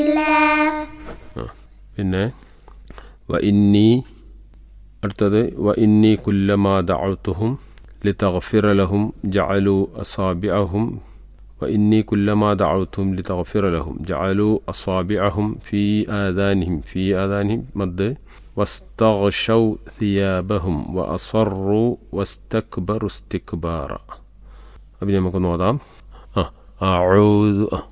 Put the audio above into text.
പിന്നെ വ ഇന്നി അടുത്തത് വ ഇന്നി കുല്ലമാ ദഅഉതുഹും ലിതഗ്ഫിറ ലഹും ജഅലു അസാബിഅഹും വ ഇന്നി കുല്ലമാ ദഅഉതുഹും ലിതഗ്ഫിറ ലഹും ജഅലു അസാബിഅഹും ഫീ ആദാനിഹിം മദ് വസ്തഗ്ശൗ സിയാബഹും വഅസ്റു വസ്തക്ബറു ഇസ്തിക്ബാറ. അപ്പം നമുക്ക് നോക്കാം. അഊദു